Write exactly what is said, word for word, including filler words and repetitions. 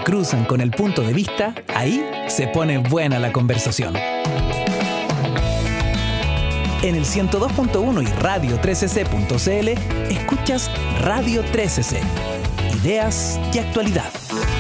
cruzan con el punto de vista, ahí se pone buena la conversación. En el ciento dos punto uno y radio trece ce punto ce ele escuchas Radio trece ce. Ideas y actualidad.